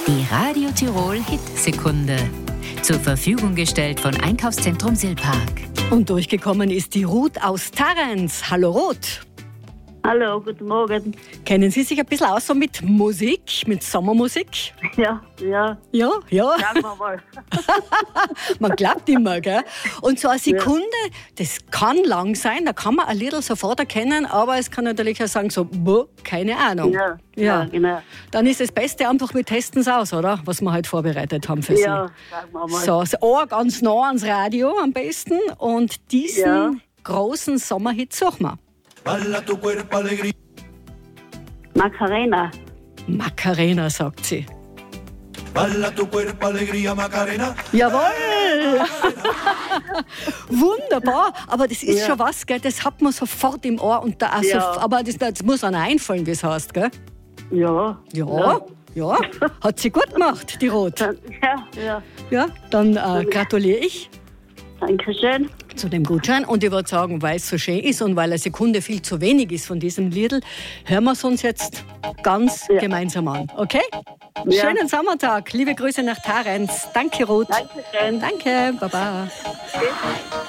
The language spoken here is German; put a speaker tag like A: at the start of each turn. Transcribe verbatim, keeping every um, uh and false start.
A: Die Radio Tirol Hitsekunde. Zur Verfügung gestellt von Einkaufszentrum Silpark.
B: Und durchgekommen ist die Ruth aus Tarens. Hallo Ruth.
C: Hallo, guten Morgen.
B: Kennen Sie sich ein bisschen aus so mit Musik, mit Sommermusik?
C: Ja, ja.
B: Ja, ja.
C: Sagen wir mal.
B: Man glaubt immer, gell? Und so eine Sekunde, das kann lang sein, da kann man ein Lied sofort erkennen, aber es kann natürlich auch sagen, so, boah, keine Ahnung.
C: Ja,
B: Ja.
C: ja, genau.
B: Dann ist das Beste einfach, wir testen es aus, oder? Was wir heute vorbereitet haben für Sie.
C: Ja, sagen wir mal.
B: So, das Ohr ganz nah ans Radio am besten und diesen
C: Ja.
B: großen Sommerhit suchen wir.
C: Macarena.
B: Macarena, sagt sie.
D: Balla tu cuerpo alegría Macarena.
B: Jawohl! Wunderbar, aber das ist
C: Ja.
B: schon was, gell? Das hat man sofort im Ohr. Und da auch
C: Ja.
B: so, aber das, das muss einem einfallen, wie es heißt, gell?
C: Ja.
B: Ja, ja, hat sie gut gemacht, die Rot.
C: Ja, ja.
B: Ja, dann äh, gratuliere ich
C: Dankeschön.
B: zu dem Gutschein. Und ich würde sagen, weil es so schön ist und weil eine Sekunde viel zu wenig ist von diesem Liedl, hören wir es uns jetzt ganz
C: Ja.
B: gemeinsam an. Okay?
C: Ja.
B: Schönen Sommertag. Liebe Grüße nach Tarens. Danke, Ruth.
C: Dankeschön.
B: Danke, Baba.
C: Tschüss.